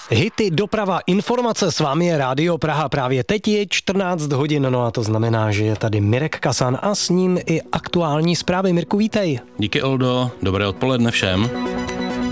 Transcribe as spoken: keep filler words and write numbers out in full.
Hity, doprava, informace, s vámi je Rádio Praha. Právě teď je čtrnáct hodin, no a to znamená, že je tady Mirek Kasan a s ním i aktuální zprávy. Mirku, vítej. Díky, Oldo, dobré odpoledne všem.